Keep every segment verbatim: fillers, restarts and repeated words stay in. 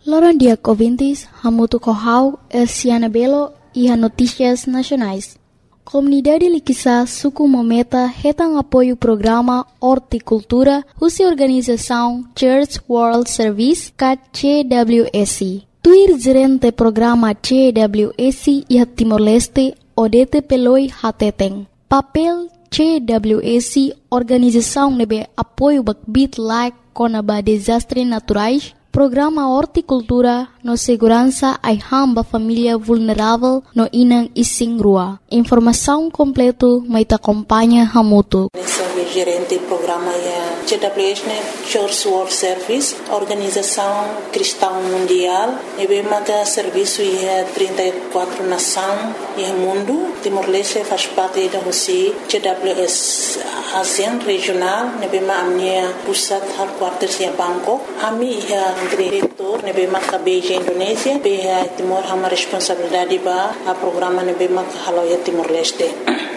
Loron dia ouvintes, Hamutu Kohau, Elciana Belo e a Notícias Nacionais. Comunidade Liquissa Suku Mometa retam apoio ao programa Horticultura, Russa Organização Church World Service, C W S. Tuir gerente programa C W S e a Timor-Leste, Odete Peloi Hateteng. Papel C W S, organização nebe apoio bakbit like conaba desastres naturais, programa Horticultura no segurança ai hamba família vulnerável no inang ising rua. Informação completo mai ta acompanha Hamutu. Gerente programa é C W S, né? Church World Service, Organização Cristã Mundial. E bem maga serviço é trinta e quatro nações e mundo. Timor-Leste faz parte da Rússia. C W S ASEAN regional. E bem maga minha pusat headquarters é Bangkok. Ami é diretor. E bem maga Beijing Indonésia. Bem Timor hama responsabilidade ba a programa e bem maga halau é Timor-Leste.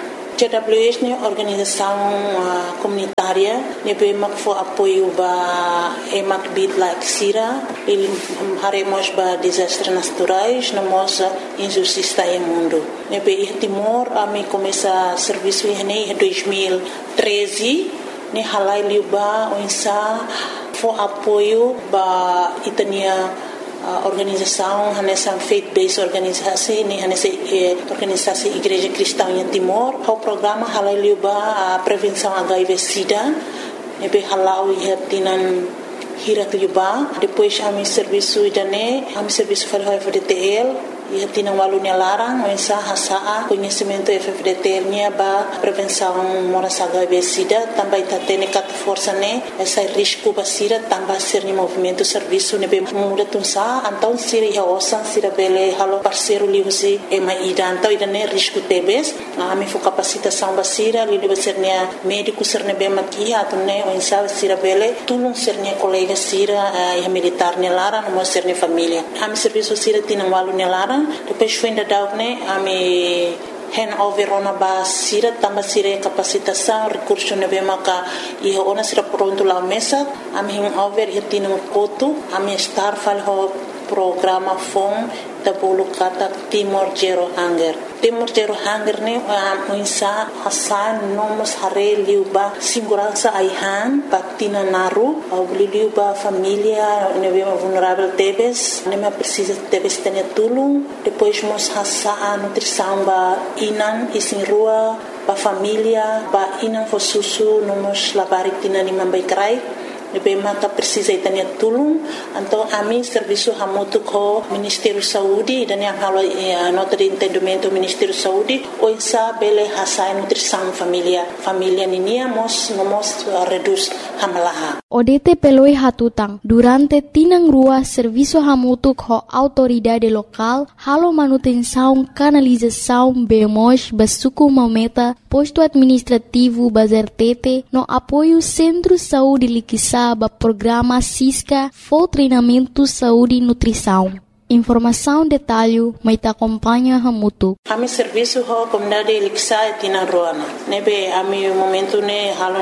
C W S é organização uh, comunitária, nebe mak fo apoio ba emak bit like sira, ele haremos ba desastres naturais, namos injustiça em mundo. Nebe i Timor a me começa serviço em dois mil e treze, ne halai liuba onsa fo apoio ba itania a organização nessa faith-based organização nem nessa organização Igreja Cristã em Timor o programa halaliuba a prevenção H I V/Sida nebe halau ia tinan hirat liuba depois a mi serviço idane a mi serviço para F D T L ia tinan walunya larang mensa hasaa conhecimento F D T L nya ba prevenção moras H I V/Sida também tá tendo cat força né essa risco basira também ser ni movimento serviço nebe muda tunsa então sira ia osan sira bele halo parceiro liusi e mai ida então ida né risco tebes a mi fo capacitação basira li deve ser né médico ser nebe maki atu né mensa sira bele tulung ser né colega sira e militar né lara no ser né família a mi serviço sira tinan walunya lara depois foi ainda dar né a me hand over ona ba sira tamba sira capacitação recurso nebe maka e ona sira pronto lá mesa a me hand over e tinha koto a me estar fal ho programa fom da bolo kata Timor Zero Hunger Timor Zero Hunger ne a insa hasan nomos hare liuba segurança aihan patina naru au liuba família nebe vulnerável tebes nema precisa tebes tenha tulung depois mos hasa a nutrição ba inan isin rua ba família ba inan fo susu nomos labari tina ni mambai krai nebe maka precisa itania tulung então a mim serviço hamutu ko Ministério Saúde dan yang halo nota de entendimento Ministério Saúde o insa bele hasa nutrição família família ninia mos ngomos reduz hamalaha Odete peloi hatutang durante tinang rua serviço hamutu ko autoridade local halo manutenção canalização bemos basuku mometa posto administrativo bazertete no apoio Centro Saúde Liquissa ba programa Cisca for treinamento saúde e nutrição. Informação detalhe mai ta acompanha Hamutu. Ami serviço ho comunidade Liquissa tina roana. Nebe ami momento ne halo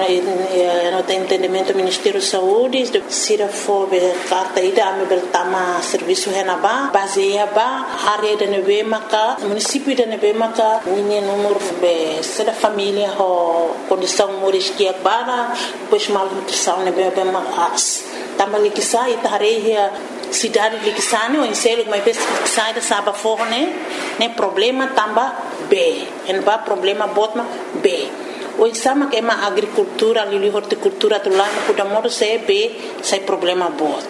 no tem entendimento Ministério Saúde sira fo be carta ida ami bertama serviço henaba baseia ba área de nebe maka município de nebe maka ninha número be sera família ho condição moris que bara depois mal nutrição nebe be mas também Liquissa ita hareia cidade de Liquissa o enselo mas sai da saba forne né problema tamba B en ba problema botma B o insama que é uma agricultura ali horticultura do lá no Kudamoro se B sai problema bot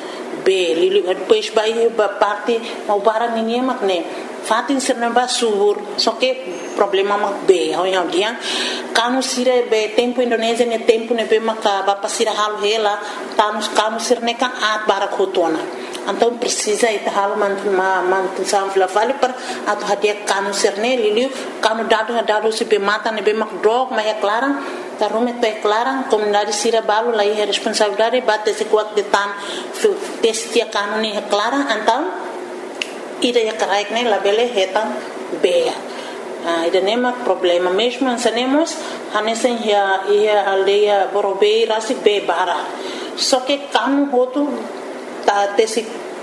B li depois vai ba parte o bara ninguém mak né fatin serna ba subur só que problema mak B ho yang dia kanu sire be tempo Indonésia ne tempo ne be maka ba pasira hal hela kanu kanu sirne ka at bara khotona então precisa ita hal man man sam fla vale per atu hadia kanu sirne liliu kanu dado dado se be mata ne be mak drog ma é clara ta rume to é clara comunidade sira balo lá é responsabilidade bate se kuat de tan testia kanu ne é clara então ida ya karaik ne labele hetan be ah ida nema problema mesmo ansanemos hanesen ya ia aldeia Borobei rasi be bara só que kanu hotu ta tesi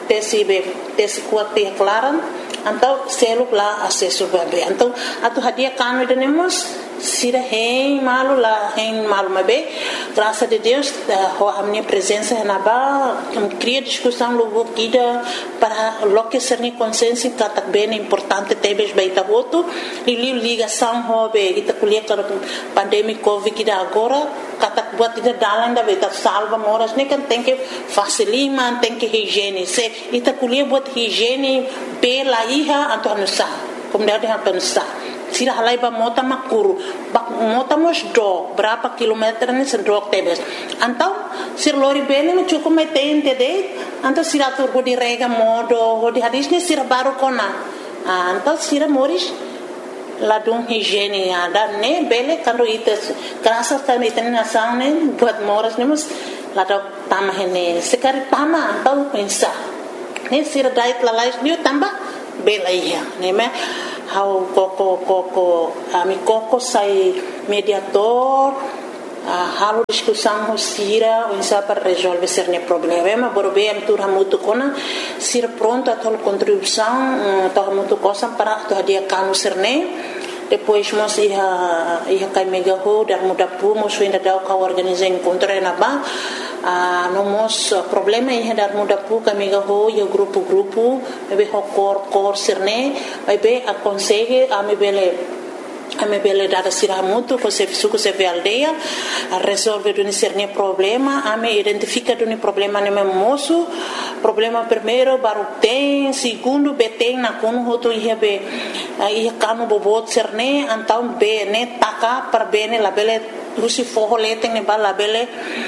tesi be tesi kuat te klaran então selo lá acesso bebê então atu hadia kanu denemos sira hein malu lá hein malu mabe graças a Deus a minha presença na ba cria discussão logo kida para lo que ser ni consciência que bem importante tebes baita voto e ligação hobe ita kuliah para pandemia covid kida agora kata buat ida dalan da beta salva moras ne kan tem que facilima tem que higiene se ita kuliah buat higiene pela iha atau nusa como deve atau nusa sira halai ba mota makuru ba mota mos do berapa kilometer ni sedok tebes antau sir lori bene me cukup metein tede antau sira tur go di rega modo go di hadis ni sira baru kona antau sira moris ladung higiene ada ne bele kando ite kerasa kan ite nasang ne buat moras ne mus ladok tamah ne sekali tama antau pensa ne sira dait lalais ni tambah bela iya ne me how koko koko ami koko sai mediator uh, halo discussão sira unsa para resolver cerne problema borbe am tur hamutu kona sira pronto a tol contribuição uh, to hamutu cosa para to dia kanu cerne depois mos ia ia kai mega ho dar muda pu mos ainda dau ka organizar encontro na ba a uh, nomos uh, problema ia dar muda pu ka mega ho yo grupo grupo be ho cor cor cerne vai be aconselhe a me bele a me bele dar sira muito ko se suco se ve aldeia a resolver un cerne problema a me identifica un problema ne me moço problema primeiro baru tem segundo be tem na kono ho to ia be ia kanu bobot cerne antau be ne taka per bene la bele Rusi forro leteng ne bala bele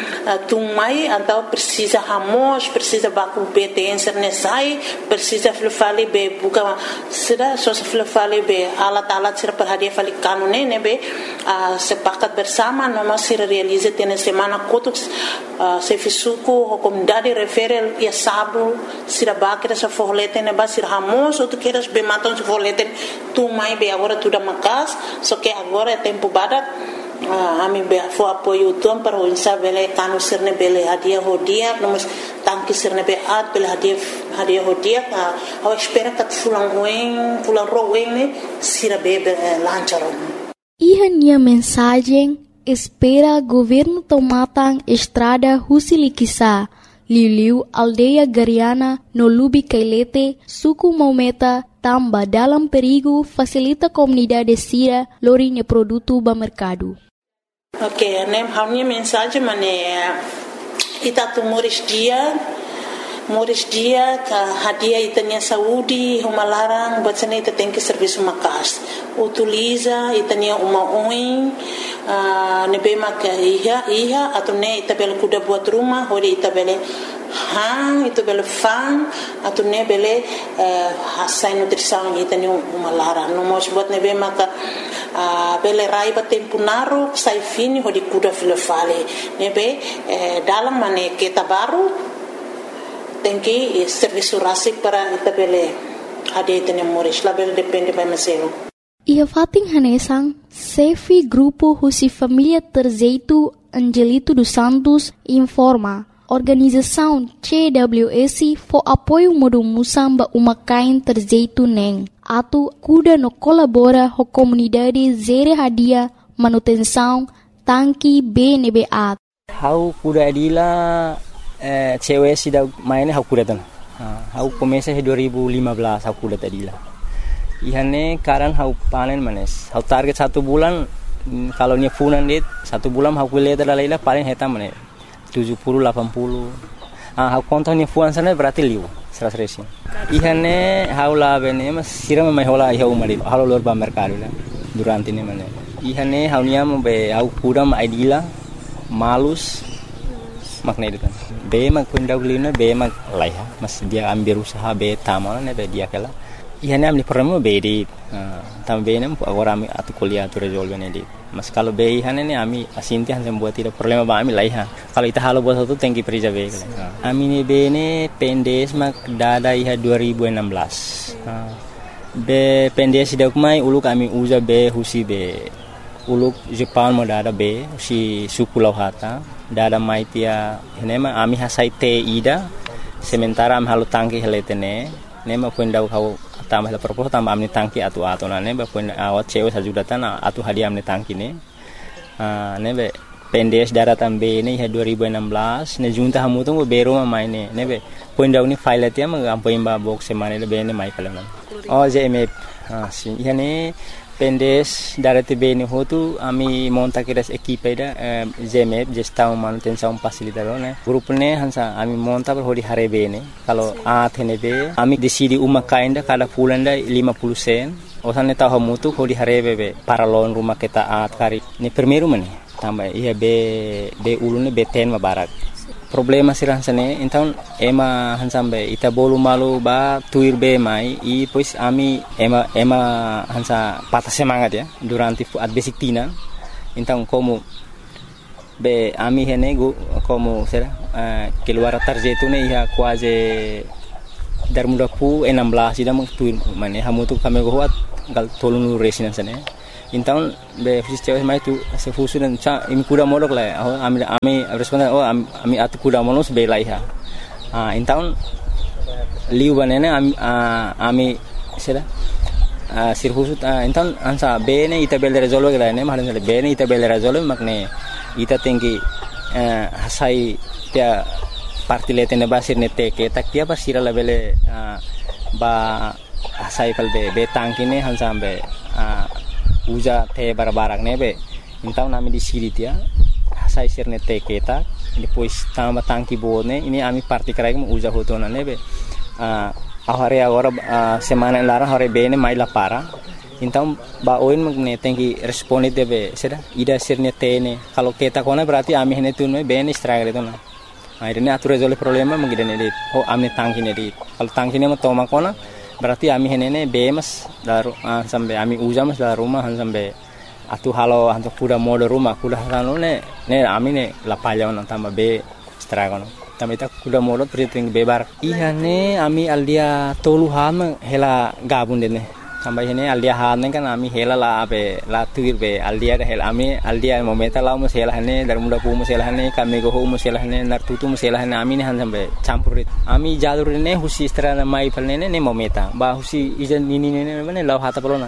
tumai antau precisa hamos precisa baku beten ne sai precisa flufali be buka sida so flufali be alat alat sir per hadia fali kanune ne be sepakat bersama noma sir realize tene semana kotuk se fisuku comunidade referel ya sabu sira bakira sa forro leteng ne ba sir hamos ou tu queres be maton se forro leteng tumai be agora tudo makas so que agora é tempo badak a mim be fo apoio tom para o insa bele kanu sirne bele hadia hodia nomos tanki sirne be at bele hadia hadia hodia a espera kat fulang wen fulang rowen ne sira be lancharo Iha nia mensagem espera governo tomatang estrada Husilikisa Liu aldeia Gariana no Lubi Kailete suku Maumeta tamba dalam perigo facilita comunidade sira lorinya produto ba mercado. Ok, nem a minha mensagem mané ita tu moris dia moris dia ka hadia itanya saúde uma larang batsane ita tem que serviço makas utiliza itanya uma oin uh, nebe maka iha iha atau ne ita bel kuda buat rumah hori ita bele hang ita bele fan atau ne bele uh, hasai nutrição itanya uma larang no mos buat nebe maka uh, bele rai ba tempo naro sai fini hori kuda filofale nebe uh, dalam mane kita baru tem que serviço rasik para itabele ade tene moris label depende by meselo. Ia fating hanesang Sefi Grupo Husi Família Terzeito Angelito dos Santos informa organização C W S for apoio modo musamba uma kain terzeito neng atu kuda no colabora ho comunidade zere hadia manutenção tanki B N B A. Hau kuda adila Eh, cewek sudah mainnya aku datang. Aku komesa dua ribu lima belas aku datang dila. Ihane karan aku panen manes. Aku target satu bulan kalau nya funan dit satu bulan aku lihat ada lila paling hetam manes tujuh puluh delapan puluh. Ah aku kontonnya fuan sana berarti liu seratus resin. Ihane aku lah bene mas siram mai hola iha umari. Halo lor ba mercado la durante ini manes. Ihane aku nya be aku kuda ma idila malus makna itu kan be mak pendahulunya be mak laiha mas dia ambil usaha be tamal ne be dia kala ihane amni problema be di tam be nem agora ami atu kuliah tu resolve ne di mas kalau be ihane ne ami asinti han sem buat tidak problema ba ami laiha kalau ita halo buat satu tengki perija be kala ami ne be ne pendes mak dada iha dua ribu enam belas be pendes dak mai ulu kami uza be husi be uluk Jepang mo dada be si suku lauhata dada mai tia henema ami hasai te ida sementara am halu tangki heletene ne ma poin dau kau tambah la propos tambah amni tangki atu atu na ne ba poin awat cewe sajudatan atu hadiah amni tangki ne ah ne be pendes daratan be ne dua ribu enam belas ne junta hamu tu bero ma mai ne ne be poin dau ni file tia ma am poin ba box semane le be ne mai pala oh J M F ah si yani pendes darate be ne hotu ami monta kiras equipe da J M F gestão manutenção facilitador ne grupo ne hansa ami monta per hodi hare be ne kalau a thene be ami decidi uma kainda kada pulanda lima puluh sen osan ne tahu mutu hodi hare be para lon rumah kita at kari ne primeiro mane tambah iya be be ulune be ten ma barak problema sirah sane então ema hansambe ita bolu malu ba tuir be mai i pois ami ema ema hansa patah semangat ya durante at basic tina então como be ami hene go como será uh, keluar tarjetu ne ya quase dar muda pu enam belas ida meng tuir mane hamu tu kami go hat gal tolong resina sane então be fisiceu mai tu se fusu dan cha imi kuda modok la oh ami ami responda oh ami atu kuda monos be lai ha ah então liu banene ami ami sera sir fusu então ansa be ne ita bel resolve la ne mahalan be ne ita bel resolve makne ita tinggi hasai tia partilete ne basir ne teke tak tia basira la bele ba hasai kal be be tangkine hansambe uja te barbarak nebe então nami di siri tia sai sirne te keta depois tamba tangki bone ini ami parti karai mo uja hotona nebe a ahare agora semana lara hore bene mai la para então ba oin magne tenki responde debe sera ida sirne tene kalau keta kona berarti ami hene tunme bene stragre tona akhirnya atur resolve problema mengidene dit oh amne tangki ne dit kalau tangki ne mo toma kona berarti ami henene bemas daru uh, sampai ami uja mas dalam rumah sampai atu halo hantu kuda mode rumah kuda halo ne ne ami ne lapaya on tambah be stragon tambah ita kuda mode priting bebar iya ne ami aldia tolu ham hela gabun dene tambah hene aldia han kan ami hela la be la tuir be aldia de hela ami aldia momenta la mo hela hene dar muda pu mo hela hene kami go mo hela hene nar tutu mo hela hene ami ne han sampai campurit ami jalur ne husi strana mai palne ne momenta ba husi ijan nini ne ne law hata pelona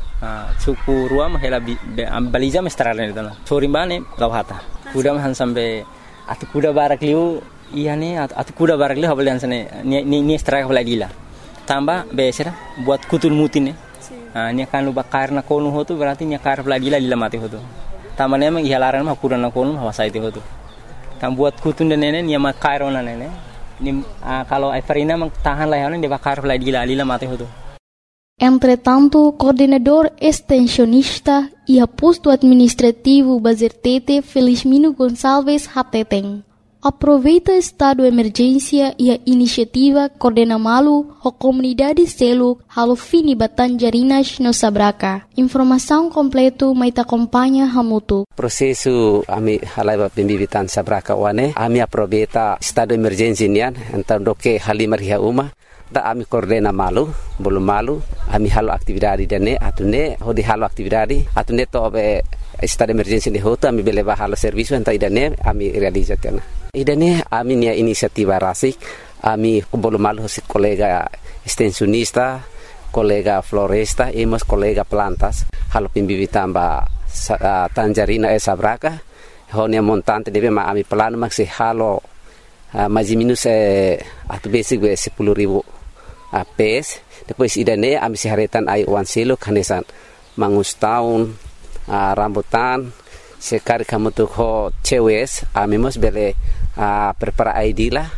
ah suku ruam hela baliza mestrana ne dana sorimane law hata kuda han sampai atu kuda barak liu iya ne atu kuda barak liu habal sane ni ni straka baladila tambah besera buat kutul mutin ne ah ni kan lu bakar na konu hotu berarti ni kar baladila lila mati hotu tambah ne mang ihalaran ma kuda na konu hawasai te hotu tam buat kutun den ne ni ma kairona ne ni kalau Everina mang tahan lah ne de bakar baladila lila mati hotu. Entretanto, coordenador extensionista e aposto administrativo Bazertete Felizmino Gonçalves Hateteng aproveita estado de emergência e a iniciativa Coordena Malu a comunidade selo halo fini Batanjarinas no Sabraca. Informação completo mai te acompanha Hamutu. Prosesu ami halai pembibitan Sabraca wane ami aproveita estado de emergência nian então doke halimar hia uma da ami Coordena Malu bolu malu ami halo aktividade dene atune hodi halo aktividade atune to be estado de emergência de hoto ami beleva halo serviço então idane ami realizatena idane ami nia inisiativa rasik ami bolu malu hosit kolega extensionista kolega floresta e mas kolega plantas halo pimbibitan ba uh, Tanjarina e Sabraca honia montante deve ma ami plano maxi halo uh, mais minus eh, atu basic be sepuluh ribu uh, pes depois idane ami siharetan ai wan silo kanesan mangus taun uh, rambutan sekali kamu tuh ho cewes ami mos bele uh, prepara I D lah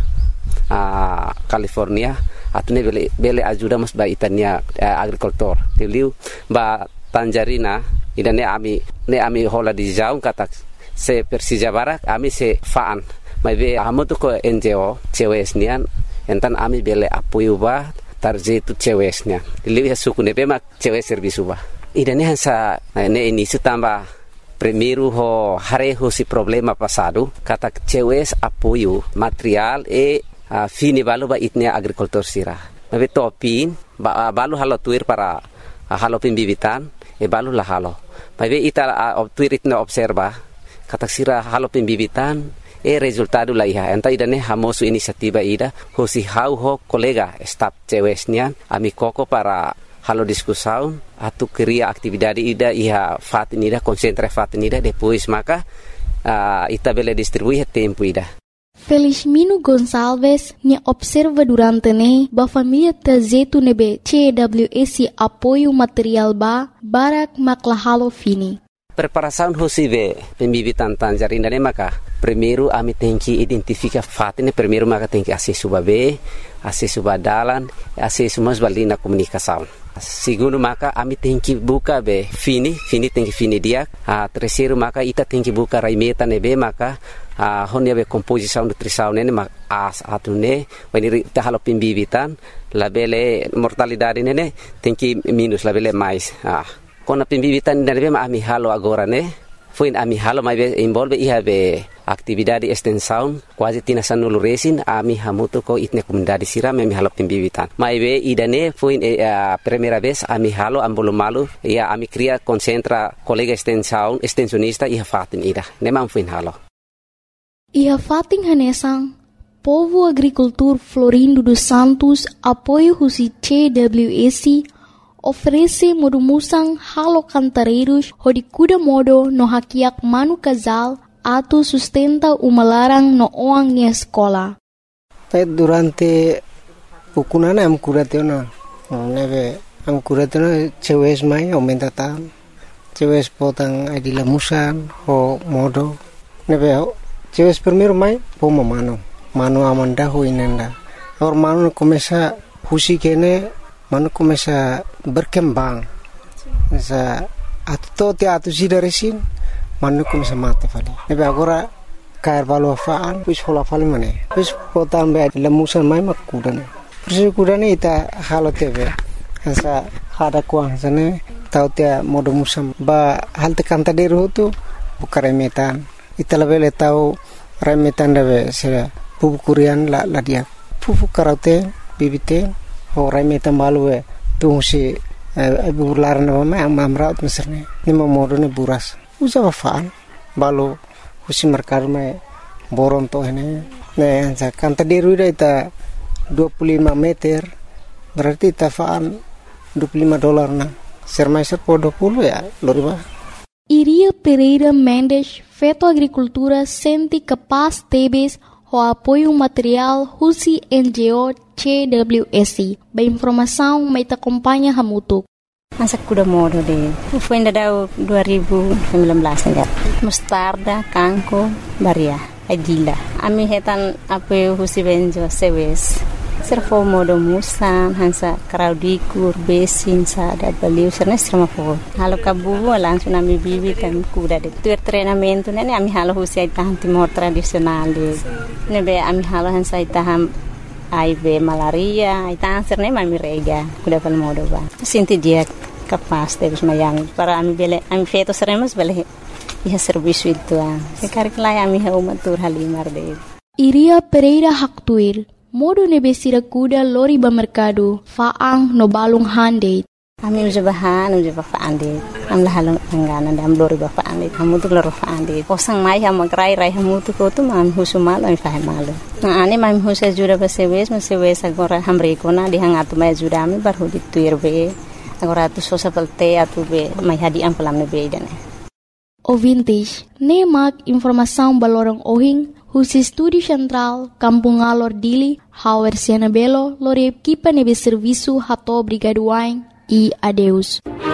uh, California atune bele bele ajuda mos ba itania uh, agricultor teliu ba Tanjarina idane ami ne ami hola di jaung kata se Persija Barak ami se faan mai be amu tu ko N G O cewes nian entan ami bele apoio ba tarjetu cewes nian teliu ya suku ne be mak cewes servisu ba idane hansa ne ini sutamba primeiro ho hareho si problema passado kata cewes apoio material e uh, fini balu ba itnia agricultor sira mabe topin ba uh, balu halo tuir para uh, halo pimbibitan e balu la halo mabe ita uh, tuir itna observa kata sira halo pimbibitan e resultado la iha enta ida ne hamosu inisiativa ida hosi hau ho kolega staf cewesnya ami koko para halo discussão atu cria atividade ida iha fatin ida concentra fatin ida depois maka uh, ita bele distribuir tempo ida. Felizmino Gonçalves ne observa durante ne ba família tazetu nebe C W S apoio material ba barak maklahalo fini. Preparação hosive pembibitan tanjar indane maka primeiro ami tem que identificar fatin primeiro maka tem que acesso babe acesso badalan acesso mas balina comunicação. Segundo maka ami tem que buka be fini fini tem que fini dia a terceiro maka ita tem que buka raimeta nebe maka a honia be composição nutrição nene mak as atune when ita halo pembibitan labele mortalidade nene tem que minus labele mais ah kona pembibitan nene be ami halo agora ne foi ami halo mai be involve iha be atividade extensão quase tina sanulu resin ami hamuto ko itne comunidade siram ami halo pembibitan mai be idane foi a primeira vez ami halo ambolo malu ia ami cria concentra colega extensão extensionista iha fatin ida nemam foi halo iha fatin hanesang Povo Agricultor Florindo dos Santos apoio husi C W S oferece modo musang halo cantareiros hodi kuda modo no hakiak manu casal atu sustenta uma larang no oang ni escola. Pai durante pukunana am kuratena neve am kuratena cewes mai aumenta tan cewes potang adila musan ho modo neve cewes primeiro mai pomo mano mano amanda ho inenda or mano começa husi kene mano começa berkembang sa atu te atu sidaresin manu começa mate fali nebe agora cair valo faan pus hola fali mane pus potan be lemusan mai makudane persi kudane ita halo tebe sa hada kuang sane tau te modo musam ba halte kanta deru tu bukare metan ita lebele tau remetan debe se pupu kurian la la dia pupu karate bibite ho remetan balue tu si ibu larna ma amra meserne ni modo ne buras usa faan balo husi merkar me boron to ini ne sa kanta deru ita dua puluh lima meter berarti ita faan dua puluh lima dolar na sermaiser po dua puluh ya loriba. Iria Pereira Mendes feto agricultura senti capaz tebes ho apoio material husi N G O C W S ba informação mai ta acompanha hamutuk. Masa kuda modo de foi ainda deu dua ribu sembilan belas enggak mustarda kangko baria adila ami hetan apa husi benjo sewes servo modo musan hansa kraudikur besin sa da beliau serna serma fo halo kabu langsung ami bibi kan kuda de tur treinamento nene ami halo husi taham timor tradisional de nebe ami halo hansa taham ai be malaria ai tanser ne mami rega kuda pal modo ba sinti dia capaz de mayang para ami bele ami feto seremos bele iha serviço itu ah sekar kelai ami ha umatur halimar de Iria Pereira Haktuir modo nebesira kuda lori ba mercado faang no balung hande ami uja bahan uja ba faande am la halong angana dam lori ba faande kamu tu lori faande posang mai ha magrai rai hamu tu ko tu mam husumal ai fa malu na ani mam husa jura ba sewes ma sewes agora hamre kona di hangatu mai jura ami bar hudi tuir be agora tu sosa pelte atu be mai hadi am pelam ne be dane Ouvintes, nemak informação balorong ohing husi Estúdio Central Kampung Alor Dili Hauer Siana Belo lore equipa nebe serviço hato brigaduain e adeus.